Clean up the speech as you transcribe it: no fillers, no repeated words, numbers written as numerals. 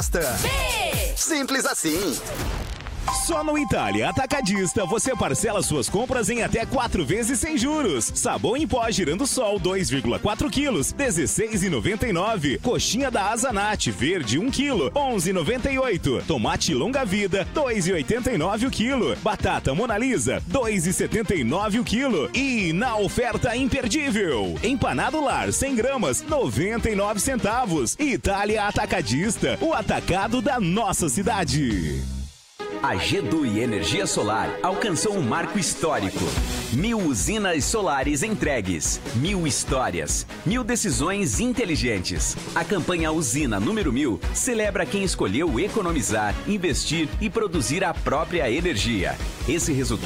gosta. Simples assim. Só no Itália Atacadista você parcela suas compras em até 4 vezes sem juros. Sabão em pó Girando Sol 2,4 quilos, 16,99. Coxinha da Azanate verde 1 quilo, 11,98. Tomate longa vida 2,89 o quilo. Batata Mona Lisa 2,79 o quilo. E na oferta imperdível, empanado lar 100 gramas 99 centavos. Itália Atacadista, o atacado da nossa cidade. A Gedui Energia Solar alcançou um marco histórico. 1000 usinas solares entregues, 1000 histórias, 1000 decisões inteligentes. A campanha Usina número 1000 celebra quem escolheu economizar, investir e produzir a própria energia. Esse resultado